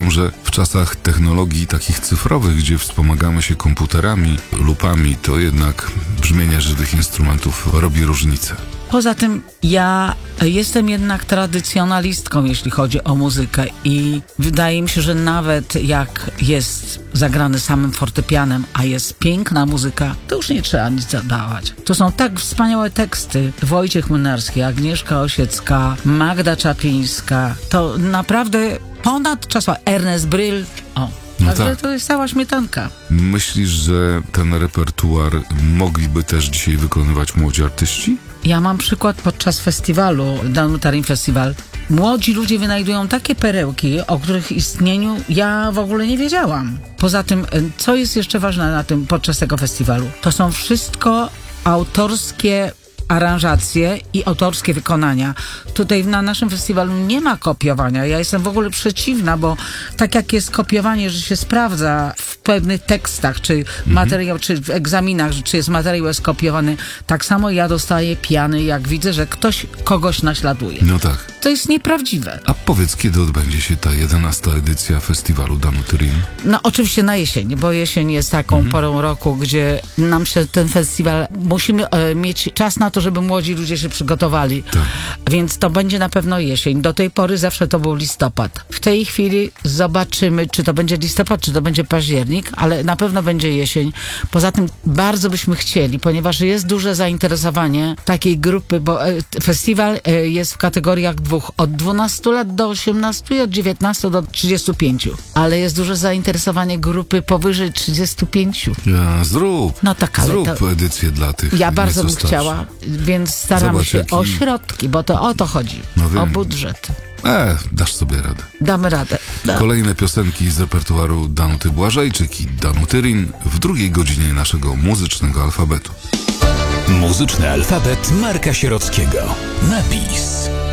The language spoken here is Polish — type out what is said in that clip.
twierdzą, że w czasach technologii takich cyfrowych, gdzie wspomagamy się komputerami, lupami, to jednak brzmienie żywych instrumentów robi różnicę. Poza tym ja jestem jednak tradycjonalistką, jeśli chodzi o muzykę i wydaje mi się, że nawet jak jest zagrany samym fortepianem, a jest piękna muzyka, to już nie trzeba nic zadawać. To są tak wspaniałe teksty. Wojciech Młynarski, Agnieszka Osiecka, Magda Czaplińska. To naprawdę ponadczasowe. Ernest Bryl. Także tak. to jest cała śmietanka. Myślisz, że ten repertuar mogliby też dzisiaj wykonywać młodzi artyści? Ja mam przykład podczas festiwalu, Danuta Festival. Młodzi ludzie wynajdują takie perełki, o których istnieniu ja w ogóle nie wiedziałam. Poza tym, co jest jeszcze ważne podczas tego festiwalu? To są wszystko autorskie aranżacje i autorskie wykonania. Tutaj na naszym festiwalu nie ma kopiowania. Ja jestem w ogóle przeciwna, bo tak jak jest kopiowanie, że się sprawdza w pewnych tekstach, czy materiał, czy w egzaminach, czy jest materiał skopiowany, tak samo ja dostaję piany, jak widzę, że ktoś kogoś naśladuje. No tak. To jest nieprawdziwe. A powiedz, kiedy odbędzie się ta 11. edycja festiwalu Danuty Rin? No oczywiście na jesień, bo jesień jest taką porą roku, gdzie nam się ten festiwal, musimy mieć czas na to, żeby młodzi ludzie się przygotowali. Tak. Więc to będzie na pewno jesień. Do tej pory zawsze to był listopad. W tej chwili zobaczymy, czy to będzie listopad, czy to będzie październik, ale na pewno będzie jesień. Poza tym bardzo byśmy chcieli, ponieważ jest duże zainteresowanie takiej grupy, bo festiwal jest w kategoriach dwóch. Od 12 lat do 18 i od 19 do 35. Ale jest duże zainteresowanie grupy powyżej 35. Zrób. No tak, ale zrób edycję dla tych. Ja bardzo bym starszych. chciała, więc staramy Zobacz, się o środki, bo to o to chodzi. No wiem. O budżet. Dasz sobie radę. Damy radę. Kolejne piosenki z repertuaru Danuty Błażejczyk i Danuty Rin w drugiej godzinie naszego muzycznego alfabetu. Muzyczny alfabet Marka Sierockiego. Napis.